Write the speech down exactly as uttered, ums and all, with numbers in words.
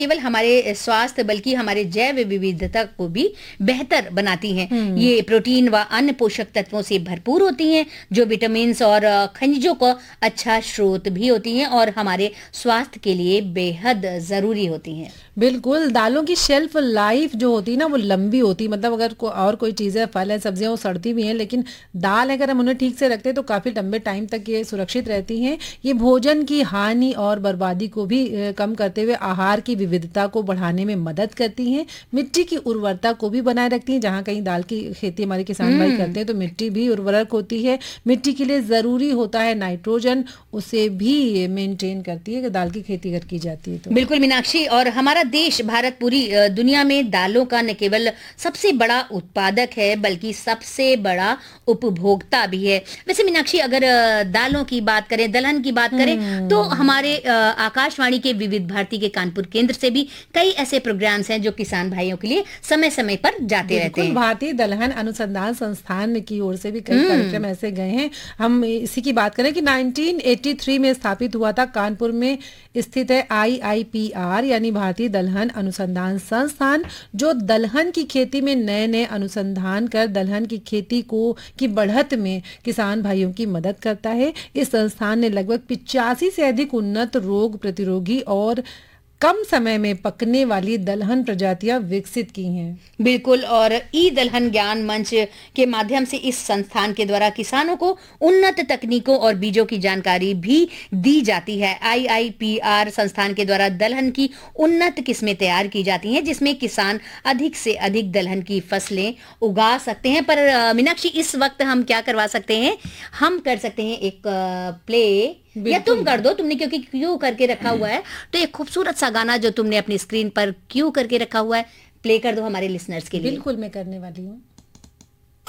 केवल हमारे स्वास्थ्य बल्कि हमारे जैव विविधता को भी बेहतर बनाती हैं। ये प्रोटीन व अन्य पोषक तत्वों से भरपूर होती हैं, जो विटामिन और खनिजों का अच्छा स्रोत भी होती हैं और हमारे स्वास्थ्य के लिए बेहद जरूरी होती हैं। बिल्कुल, दालों की शेल्फ लाइफ जो होती है ना वो लंबी होती है। मतलब अगर को, और कोई चीज़ें, फल है, सब्जियां, वो सड़ती भी हैं, लेकिन दाल अगर हम उन्हें ठीक से रखते हैं तो काफ़ी लंबे टाइम तक ये सुरक्षित रहती हैं। ये भोजन की हानि और बर्बादी को भी कम करते हुए आहार की विविधता को बढ़ाने में मदद करती हैं। मिट्टी की उर्वरता को भी बनाए रखती हैं। जहाँ कहीं दाल की खेती हमारे किसान भाई करते हैं तो मिट्टी भी उर्वरक होती है। मिट्टी के लिए ज़रूरी होता है नाइट्रोजन, उसे भी मेंटेन करती है कि दाल की खेती अगर की जाती है तो। बिल्कुल मीनाक्षी, और हमारा देश भारत पूरी दुनिया में दालों का न केवल सबसे बड़ा उत्पादक है बल्कि सबसे बड़ा उपभोक्ता भी है। वैसे मीनाक्षी, अगर दालों की बात करें, दलहन की बात करें, तो हमारे आकाशवाणी के विविध भारती के कानपुर केंद्र से भी कई ऐसे प्रोग्राम्स हैं जो किसान भाइयों के लिए समय समय पर जाते रहते हैं। भारतीय दलहन अनुसंधान संस्थान की ओर से भी कई कार्यक्रम ऐसे गए हैं। हम इसी की बात करें कि नाइनटीन एटी थ्री में स्थापित हुआ था, कानपुर में स्थित है आई आई पी आर यानी भारतीय दलहन अनुसंधान संस्थान, जो दलहन की खेती में नए नए अनुसंधान कर दलहन की खेती को की बढ़त में किसान भाइयों की मदद करता है। इस संस्थान ने लगभग पिचासी से अधिक उन्नत रोग प्रतिरोधी और कम समय में पकने वाली दलहन प्रजातियां विकसित की हैं। बिल्कुल, और ई दलहन ज्ञान मंच के माध्यम से इस संस्थान के द्वारा किसानों को उन्नत तकनीकों और बीजों की जानकारी भी दी जाती है। आई आई पी आर संस्थान के द्वारा दलहन की उन्नत किस्में तैयार की जाती हैं, जिसमें किसान अधिक से अधिक दलहन की फसलें उगा सकते हैं। पर मीनाक्षी, इस वक्त हम क्या करवा सकते हैं? हम कर सकते हैं एक प्ले, या तुम कर दो, तुमने क्योंकि क्यू करके रखा हुआ है, तो एक खूबसूरत सा गाना जो तुमने अपनी स्क्रीन पर क्यू करके रखा हुआ है, प्ले कर दो हमारे लिसनर्स के लिए। बिल्कुल, मैं करने वाली हूँ।